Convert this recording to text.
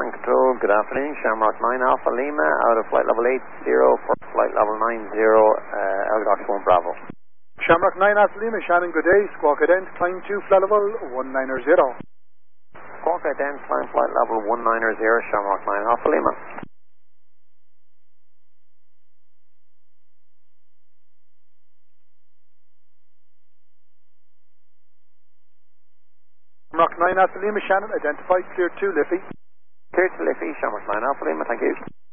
command and control, good afternoon. Shamrock 9 Alpha Lima out of flight level 80 for flight level 90, Elgodox 1 Bravo. Shamrock 9 Alpha Lima, Shannon, good day. Squawk Ident, climb to flight level 190. Squawk Ident, climb flight level 190, Shamrock 9 Alpha Lima. Shamrock 9 Alpha Lima, Shannon, identified, clear to Liffey. Clear to Liffey, Shamrock 9 Alpha Lima, thank you.